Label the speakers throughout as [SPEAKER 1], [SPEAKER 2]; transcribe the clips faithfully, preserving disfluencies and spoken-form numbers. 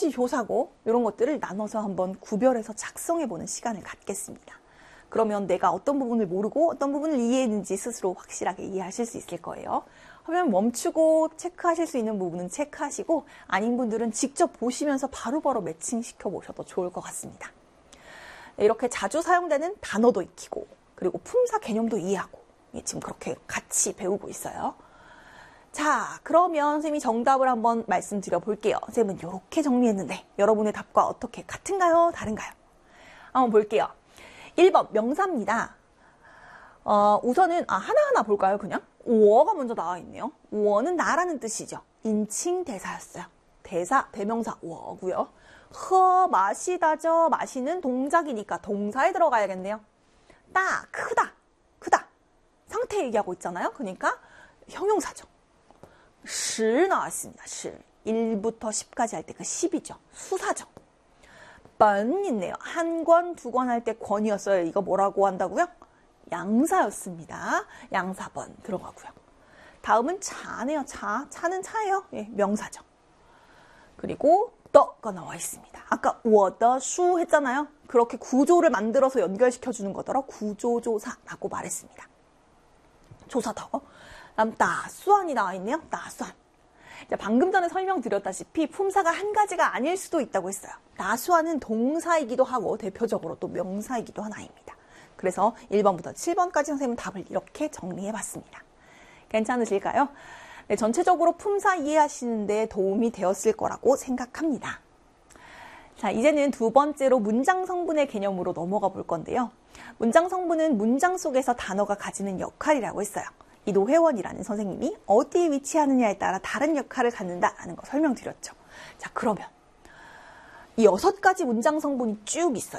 [SPEAKER 1] 수시 조사고 이런 것들을 나눠서 한번 구별해서 작성해보는 시간을 갖겠습니다. 그러면 내가 어떤 부분을 모르고 어떤 부분을 이해했는지 스스로 확실하게 이해하실 수 있을 거예요. 하면 멈추고 체크하실 수 있는 부분은 체크하시고 아닌 분들은 직접 보시면서 바로바로 매칭시켜 보셔도 좋을 것 같습니다. 이렇게 자주 사용되는 단어도 익히고 그리고 품사 개념도 이해하고 지금 그렇게 같이 배우고 있어요. 자, 그러면 선생님이 정답을 한번 말씀드려 볼게요. 선생님은 이렇게 정리했는데 여러분의 답과 어떻게 같은가요? 다른가요? 한번 볼게요. 일 번 명사입니다. 어, 우선은 아, 하나하나 볼까요? 그냥? 워가 먼저 나와 있네요. 워는 나라는 뜻이죠. 인칭 대사였어요. 대사, 대명사 워고요. 허, 마시다죠. 마시는 동작이니까 동사에 들어가야겠네요. 따, 크다, 크다. 상태 얘기하고 있잖아요. 그러니까 형용사죠. 시 나왔습니다. 시. 일부터 십까지 할 때 그 십이죠. 수사죠. 번 있네요. 한 권, 두 권 할 때 권이었어요. 이거 뭐라고 한다고요? 양사였습니다. 양사번 들어가고요. 다음은 차네요. 차. 차는 차예요. 예, 명사죠. 그리고 더가 나와 있습니다. 아까 워더 슈 했잖아요. 그렇게 구조를 만들어서 연결시켜주는 거더라. 구조조사라고 말했습니다. 조사 더. 다음 따수안이 나와 있네요. 따수안. 방금 전에 설명드렸다시피 품사가 한 가지가 아닐 수도 있다고 했어요. 나수안은 동사이기도 하고 대표적으로 또 명사이기도 한 아이입니다. 그래서 일 번부터 칠 번까지 선생님은 답을 이렇게 정리해봤습니다. 괜찮으실까요? 네, 전체적으로 품사 이해하시는 데 도움이 되었을 거라고 생각합니다. 자, 이제는 두 번째로 문장 성분의 개념으로 넘어가 볼 건데요. 문장 성분은 문장 속에서 단어가 가지는 역할이라고 했어요. 이 노회원이라는 선생님이 어디에 위치하느냐에 따라 다른 역할을 갖는다라는 거 설명드렸죠. 자, 그러면 이 여섯 가지 문장 성분이 쭉 있어요.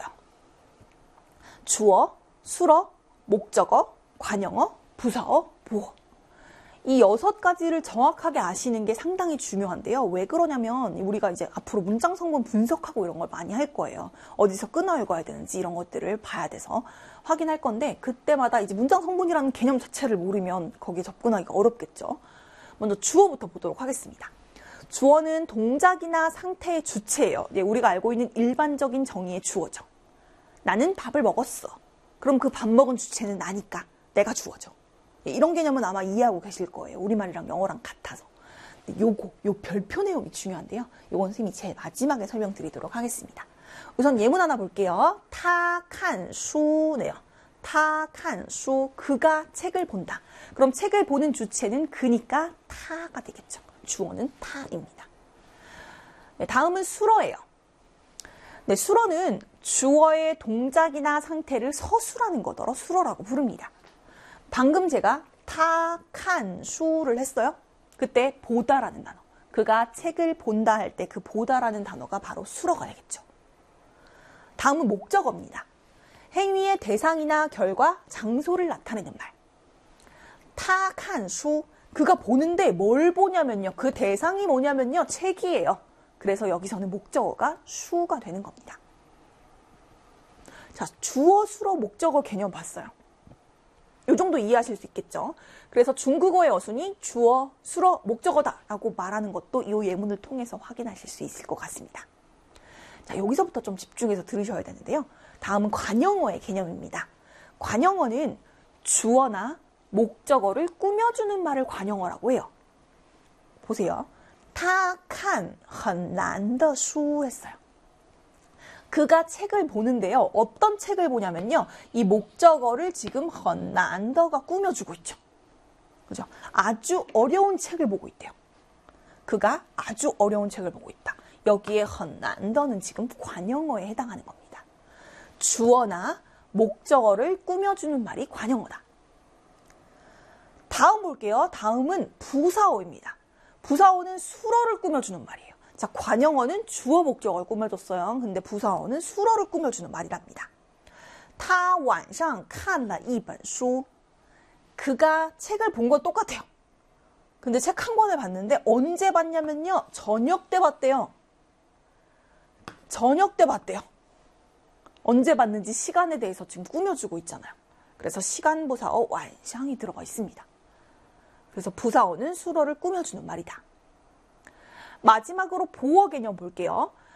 [SPEAKER 1] 주어, 수어, 목적어, 관형어, 부사어, 보어. 이 여섯 가지를 정확하게 아시는 게 상당히 중요한데요. 왜 그러냐면 우리가 이제 앞으로 문장 성분 분석하고 이런 걸 많이 할 거예요. 어디서 끊어 읽어야 되는지 이런 것들을 봐야 돼서 확인할 건데 그때마다 이제 문장 성분이라는 개념 자체를 모르면 거기에 접근하기가 어렵겠죠. 먼저 주어부터 보도록 하겠습니다. 주어는 동작이나 상태의 주체예요. 네, 우리가 알고 있는 일반적인 정의의 주어죠. 나는 밥을 먹었어. 그럼 그 밥 먹은 주체는 나니까 내가 주어죠. 이런 개념은 아마 이해하고 계실 거예요. 우리말이랑 영어랑 같아서. 요거, 요 별표 내용이 중요한데요. 요건 선생님이 제일 마지막에 설명드리도록 하겠습니다. 우선 예문 하나 볼게요. 타 칸 슈네요. 타 칸 슈, 그가 책을 본다. 그럼 책을 보는 주체는 그니까 타가 되겠죠. 주어는 타입니다. 네, 다음은 수러예요. 네, 수러는 주어의 동작이나 상태를 서술하는 거더러 수러라고 부릅니다. 방금 제가 타, 칸, 슈를 했어요. 그때 보다라는 단어. 그가 책을 본다 할 때 그 보다라는 단어가 바로 수러가 되겠죠. 다음은 목적어입니다. 행위의 대상이나 결과, 장소를 나타내는 말. 타, 칸, 슈. 그가 보는데 뭘 보냐면요. 그 대상이 뭐냐면요. 책이에요. 그래서 여기서는 목적어가 슈가 되는 겁니다. 자, 주어, 수러, 목적어 개념 봤어요. 이 정도 이해하실 수 있겠죠. 그래서 중국어의 어순이 주어, 수러, 목적어다라고 말하는 것도 이 예문을 통해서 확인하실 수 있을 것 같습니다. 자, 여기서부터 좀 집중해서 들으셔야 되는데요. 다음은 관형어의 개념입니다. 관형어는 주어나 목적어를 꾸며주는 말을 관형어라고 해요. 보세요. 他看很难的书 했어요. 그가 책을 보는데요. 어떤 책을 보냐면요. 이 목적어를 지금 很难的가 꾸며주고 있죠. 그죠? 아주 어려운 책을 보고 있대요. 그가 아주 어려운 책을 보고 있다. 여기에 很难的는 지금 관형어에 해당하는 겁니다. 주어나 목적어를 꾸며주는 말이 관형어다. 다음 볼게요. 다음은 부사어입니다. 부사어는 수어를 꾸며주는 말이에요. 자, 관형어는 주어 목적어를 꾸며줬어요. 근데 부사어는 수어를 꾸며주는 말이랍니다. 他晚上看了一本书. 그가 책을 본 건 똑같아요. 근데 책 한 권을 봤는데 언제 봤냐면요. 저녁 때 봤대요. 저녁 때 봤대요. 언제 봤는지 시간에 대해서 지금 꾸며주고 있잖아요. 그래서 시간 부사어 완샹이 들어가 있습니다. 그래서 부사어는 수어를 꾸며주는 말이다. 마지막으로 보어 개념 볼게요.